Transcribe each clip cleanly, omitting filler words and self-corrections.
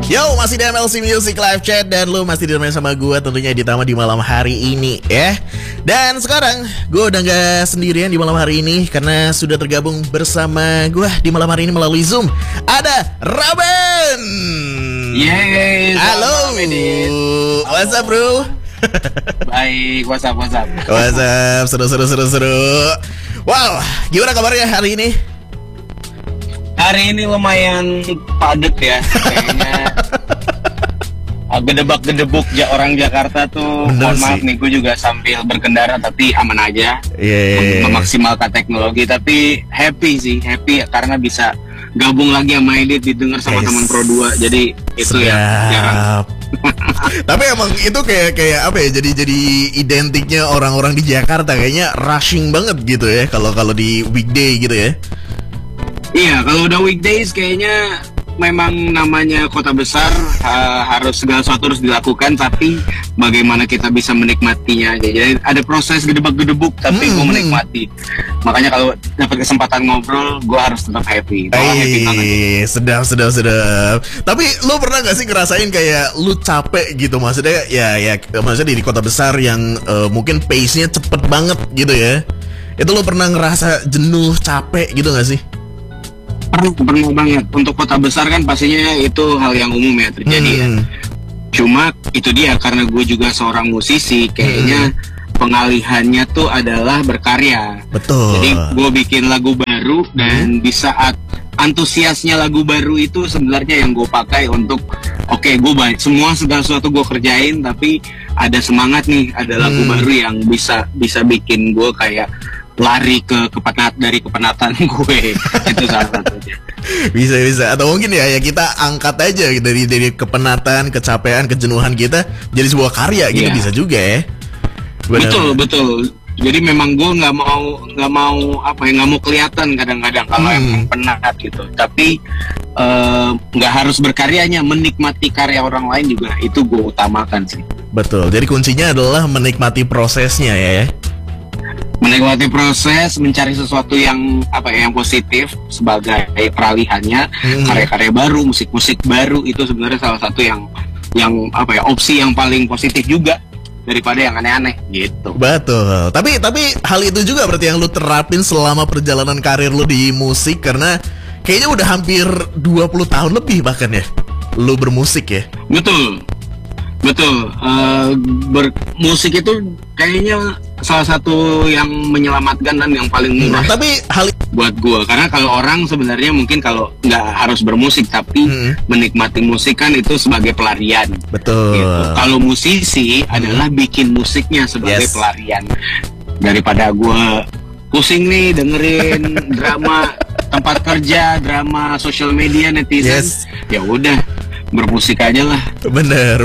Yo, masih di MLC Music Live Chat dan lu masih ditemani sama gue tentunya Ditama di malam hari ini ya. Dan sekarang gue udah gak sendirian di malam hari ini karena sudah tergabung bersama gue di malam hari ini melalui Zoom. Ada Raben. Yeay. Halo. What's up bro? Baik, what's up? What's up, seru. Wow, gimana kabarnya hari ini? Hari ini lumayan padat ya, kayaknya gedebak-gedebuk orang Jakarta tuh. Bener mohon maaf sih. nih, gue juga sambil berkendara tapi aman aja. Memaksimalkan teknologi, tapi happy karena bisa gabung lagi sama Edit, didengar sama teman Pro 2. Jadi itu ya jarang. Tapi emang itu kayak apa ya? Jadi identiknya orang-orang di Jakarta kayaknya rushing banget gitu ya kalau di weekday gitu ya. Iya, kalau udah weekdays kayaknya memang namanya kota besar, harus segala sesuatu harus dilakukan, tapi bagaimana kita bisa menikmatinya aja. Jadi ada proses gedebak-gedebuk tapi gue menikmati. Makanya kalau dapat kesempatan ngobrol, gue harus tetap happy. Happy banget. Sedap. Tapi lu pernah gak sih ngerasain kayak lu capek gitu? Maksudnya maksudnya di kota besar yang mungkin pace-nya cepet banget gitu ya. Itu lu pernah ngerasa jenuh, capek gitu gak sih? Pernah banget. Untuk kota besar kan pastinya itu hal yang umum ya terjadi ya. Cuma itu dia, karena gue juga seorang musisi, kayaknya pengalihannya tuh adalah berkarya. Betul. Jadi gue bikin lagu baru dan di saat antusiasnya lagu baru itu sebenarnya yang gue pakai untuk gue segala sesuatu gue kerjain, tapi ada semangat nih, ada lagu baru yang bisa bikin gue kayak lari dari kepenatan gue. Itu salah satunya. Bisa atau mungkin ya kita angkat aja dari kepenatan, kecapean, kejenuhan kita jadi sebuah karya gitu. Bisa juga ya. Betul. Jadi memang gue nggak mau kelihatan kadang-kadang kalau emang penat gitu. Tapi nggak harus berkaryanya, menikmati karya orang lain juga itu gue utamakan sih. Betul. Jadi kuncinya adalah menikmati prosesnya ya. Menikmati proses, mencari sesuatu yang yang positif sebagai peralihannya. Karya-karya baru, musik-musik baru itu sebenarnya salah satu yang opsi yang paling positif juga daripada yang aneh-aneh gitu. Betul. Tapi hal itu juga berarti yang lu terapin selama perjalanan karir lu di musik, karena kayaknya udah hampir 20 tahun lebih bahkan ya lu bermusik ya. Betul. Bermusik itu kayaknya salah satu yang menyelamatkan dan yang paling murah. Tapi hal buat gue, karena kalau orang sebenarnya mungkin kalau nggak harus bermusik tapi menikmati musik kan itu sebagai pelarian. Betul. Gitu. Kalau musisi adalah bikin musiknya sebagai pelarian, daripada gue pusing nih dengerin drama tempat kerja, drama sosial media netizen. Ya udah, bermusik aja lah. Bener.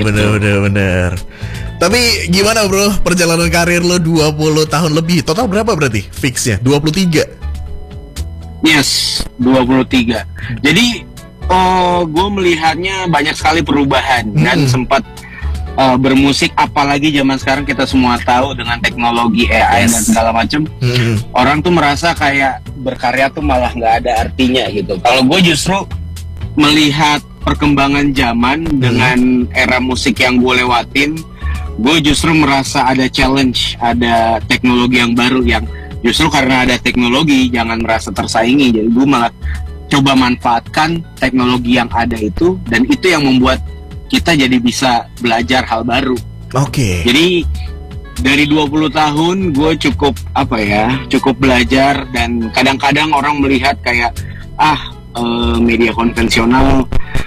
Tapi gimana bro, perjalanan karir lo 20 tahun lebih, total berapa berarti fixnya? 23? Yes, 23. Jadi gue melihatnya banyak sekali perubahan dan sempat bermusik, apalagi zaman sekarang kita semua tahu dengan teknologi AI dan segala macam. Orang tuh merasa kayak berkarya tuh malah nggak ada artinya gitu. Kalau gue justru melihat perkembangan zaman dengan era musik yang gue lewatin, gue justru merasa ada challenge, ada teknologi yang baru yang justru karena ada teknologi jangan merasa tersaingi. Jadi gue malah coba manfaatkan teknologi yang ada itu, dan itu yang membuat kita jadi bisa belajar hal baru. Jadi dari 20 tahun gue cukup belajar, dan kadang-kadang orang melihat kayak media konvensional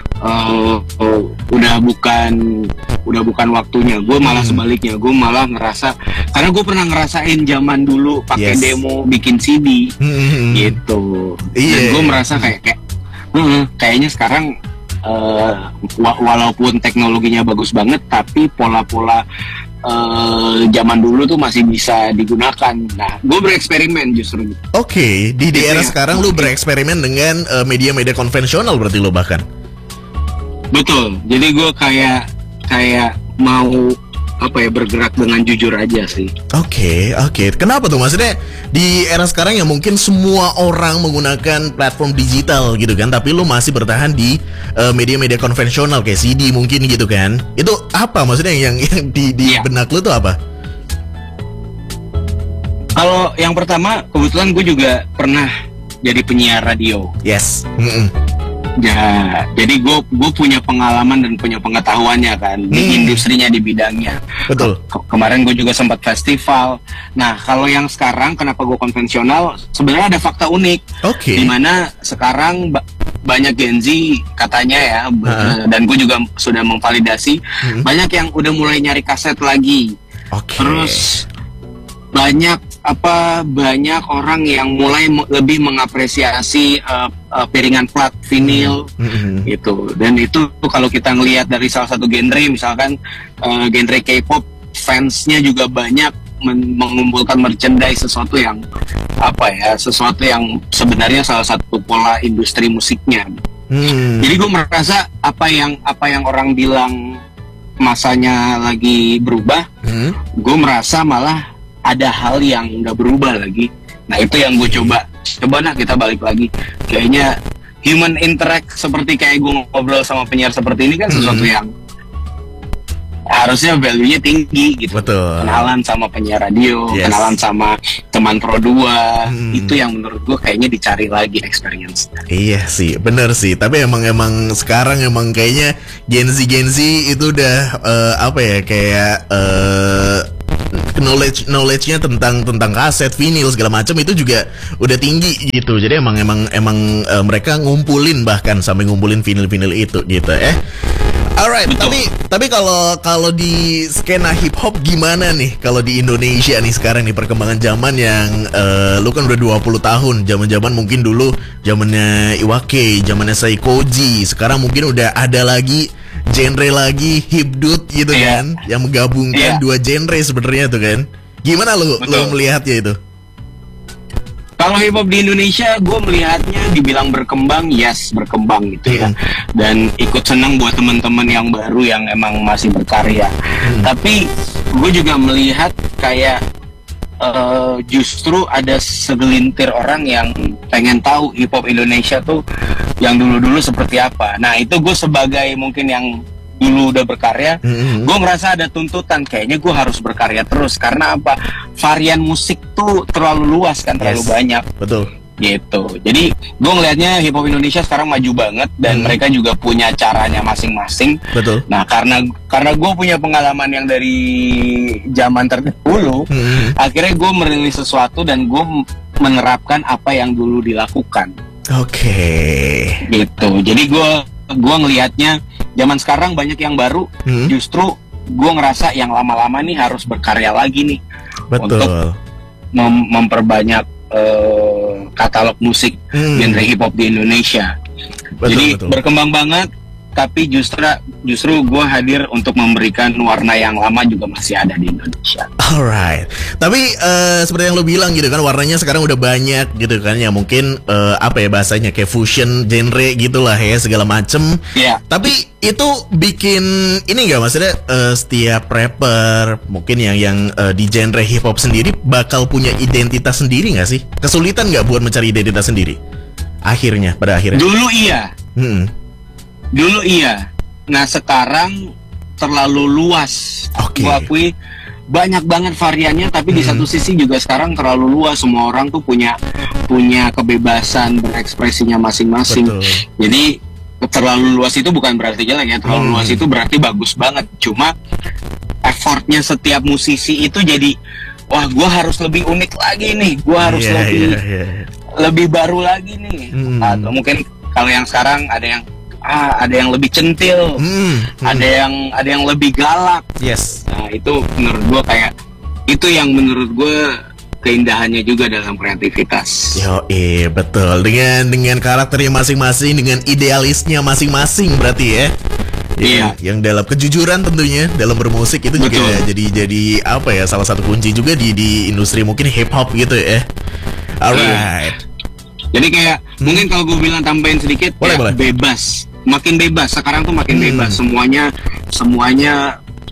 udah bukan waktunya. Gue malah sebaliknya, gue malah ngerasa, karena gue pernah ngerasain zaman dulu pakai demo bikin CD gitu. Dan gue merasa kayaknya sekarang walaupun teknologinya bagus banget, tapi pola-pola zaman dulu tuh masih bisa digunakan. Nah, gue bereksperimen justru. Di era sekarang lu bereksperimen dengan media-media konvensional berarti lo bahkan. Betul. Jadi gue kayak mau bergerak dengan jujur aja sih. Oke. Kenapa tuh? Maksudnya di era sekarang yang mungkin semua orang menggunakan platform digital gitu kan, tapi lu masih bertahan di media-media konvensional kayak CD mungkin gitu kan? Itu apa maksudnya yang di benak lu tuh apa? Kalau yang pertama, kebetulan gue juga pernah jadi penyiar radio. Yes. Ya, jadi gue punya pengalaman dan punya pengetahuannya kan di industrinya, di bidangnya. Betul. Kemarin gue juga sempat festival. Nah, kalau yang sekarang kenapa gue konvensional? Sebenarnya ada fakta unik. Oke. Dimana sekarang banyak Gen Z katanya ya, dan gue juga sudah memvalidasi, banyak yang udah mulai nyari kaset lagi. Oke. Terus banyak orang yang mulai lebih mengapresiasi piringan plat vinil gitu. Dan itu kalau kita ngelihat dari salah satu genre, misalkan genre K-pop, fansnya juga banyak mengumpulkan merchandise, sesuatu yang sebenarnya salah satu pola industri musiknya. Jadi gue merasa apa yang orang bilang masanya lagi berubah, gue merasa malah ada hal yang nggak berubah lagi. Nah, itu yang gue coba kita balik lagi. Kayaknya human interact seperti kayak gue ngobrol sama penyiar seperti ini kan sesuatu yang harusnya value-nya tinggi gitu. Betul. Kenalan sama penyiar radio, kenalan sama teman Pro 2, itu yang menurut gue kayaknya dicari lagi experience. Iya sih, bener sih. Tapi emang sekarang emang kayaknya Gen Z itu udah kayak knowledge-nya tentang kaset, vinyl segala macam itu juga udah tinggi gitu. Jadi emang mereka ngumpulin, bahkan sampai ngumpulin vinyl itu gitu. Alright, tapi kalau di skena hip hop gimana nih kalau di Indonesia nih sekarang nih, perkembangan zaman yang lu kan udah 20 tahun, zaman mungkin dulu zamannya Iwake, zamannya Saikoji, sekarang mungkin udah ada lagi genre lagi hipdut gitu kan, yang menggabungkan dua genre sebenarnya tuh kan. Gimana lu melihatnya itu? Kalau hip hop di Indonesia, gue melihatnya dibilang berkembang, berkembang gitu ya. Dan ikut senang buat teman-teman yang baru yang emang masih berkarya. Tapi gue juga melihat kayak justru ada segelintir orang yang pengen tahu hip hop Indonesia tuh yang dulu-dulu seperti apa. Nah, itu gue sebagai mungkin yang dulu udah berkarya, gue ngerasa ada tuntutan kayaknya gue harus berkarya terus. Karena apa? Varian musik tuh terlalu luas kan, terlalu banyak. Betul. Gitu. Jadi gue ngelihatnya hip hop Indonesia sekarang maju banget dan mereka juga punya caranya masing-masing. Betul. Nah, karena gue punya pengalaman yang dari zaman terdahulu, akhirnya gue merilis sesuatu dan gue menerapkan apa yang dulu dilakukan. Oke. Gitu. Jadi gue ngelihatnya zaman sekarang banyak yang baru, justru gue ngerasa yang lama-lama nih harus berkarya lagi nih. Betul. Untuk memperbanyak katalog musik genre hip hop di Indonesia. Jadi berkembang banget, tapi justru gue hadir untuk memberikan warna yang lama juga masih ada di Indonesia. Alright. Tapi seperti yang lo bilang gitu kan, warnanya sekarang udah banyak gitu kan, ya mungkin bahasanya kayak fusion genre gitulah ya, segala macem. Tapi itu bikin ini nggak, maksudnya setiap rapper mungkin yang di genre hip hop sendiri bakal punya identitas sendiri nggak sih? Kesulitan nggak buat mencari identitas sendiri? Pada akhirnya. Dulu iya. Nah, sekarang terlalu luas. Gue akui banyak banget variannya, tapi di satu sisi juga sekarang terlalu luas. Semua orang tuh punya kebebasan berekspresinya masing-masing. Jadi terlalu luas itu bukan berarti jelek ya. Terlalu luas itu berarti bagus banget. Cuma effortnya setiap musisi itu jadi, wah, gue harus lebih unik lagi nih. Gue harus lebih baru lagi nih. Atau mungkin kalau yang sekarang ada yang lebih centil, ada yang lebih galak. Nah, itu menurut gue itu yang menurut gue keindahannya juga dalam kreativitas. Betul. Dengan karakternya masing-masing, dengan idealisnya masing-masing berarti ya. Yang dalam kejujuran tentunya dalam bermusik itu juga jadi salah satu kunci juga di industri mungkin hip hop gitu ya. Alright. Jadi kayak mungkin kalau gue bilang tambahin sedikit, boleh. Bebas. Makin bebas sekarang tuh, makin bebas, semuanya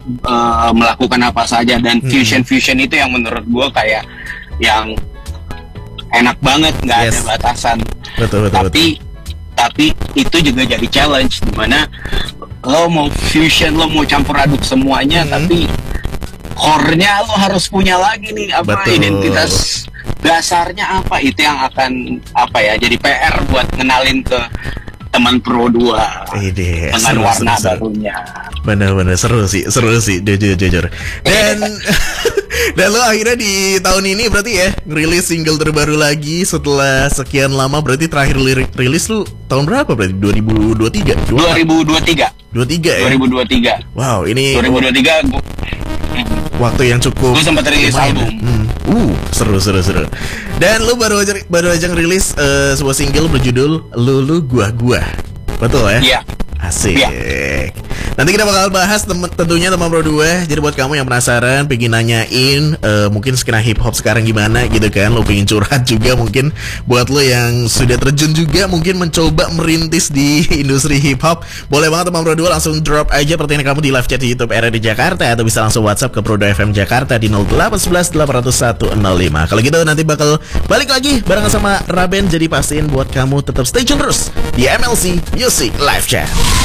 melakukan apa saja, dan fusion itu yang menurut gue kayak yang enak banget, nggak ada batasan. Betul. Tapi itu juga jadi challenge, dimana lo mau fusion, lo mau campur aduk semuanya, tapi core-nya lo harus punya lagi nih identitas dasarnya apa. Itu yang akan jadi PR buat ngenalin ke teman Pro 2 dengan warna barunya. Bener-bener seru sih jujur. Dan lo akhirnya di tahun ini berarti ya ngerilis single terbaru lagi setelah sekian lama. Berarti terakhir rilis lu tahun berapa berarti? 2023? 2023 ya? 2023. Wow, ini 2023 waktu yang cukup. Gue sempat rilis album. Seru. Dan lu baru aja ngerilis sebuah single berjudul Lulu Gua. Betul ya? Iya. Asik. Ya. Nanti kita bakal bahas tentunya teman Pro 2. Jadi buat kamu yang penasaran, pengen nanyain mungkin skena hip hop sekarang gimana gitu kan, lo pengen curhat juga mungkin, buat lo yang sudah terjun juga mungkin mencoba merintis di industri hip hop, boleh banget teman Pro 2 langsung drop aja pertanyaan kamu di live chat di YouTube RRD Jakarta, atau bisa langsung WhatsApp ke Pro 2 FM Jakarta di 0811 801 105. Kalau gitu nanti bakal balik lagi barengan sama Raben, jadi pastiin buat kamu tetap stay tune terus di MLC Music Live Chat.